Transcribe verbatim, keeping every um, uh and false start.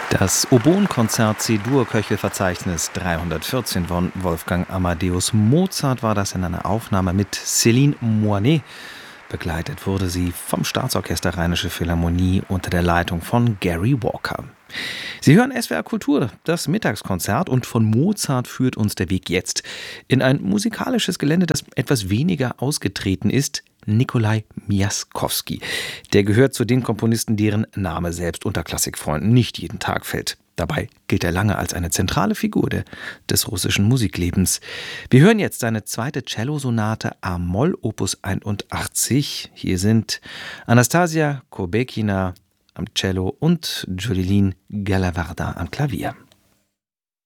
Das Oboenkonzert C-Dur-Köchelverzeichnis dreihundertvierzehn von Wolfgang Amadeus Mozart war das in einer Aufnahme mit Céline Moinet. Begleitet wurde sie vom Staatsorchester Rheinische Philharmonie unter der Leitung von Gary Walker. Sie hören S W R Kultur, das Mittagskonzert, und von Mozart führt uns der Weg jetzt in ein musikalisches Gelände, das etwas weniger ausgetreten ist. Nikolai Miaskowski. Der gehört zu den Komponisten, deren Name selbst unter Klassikfreunden nicht jeden Tag fällt. Dabei gilt er lange als eine zentrale Figur des russischen Musiklebens. Wir hören jetzt seine zweite Cellosonate a-Moll, Opus einundachtzig. Hier sind Anastasia Kobekina am Cello und Jolilin Galavardin am Klavier.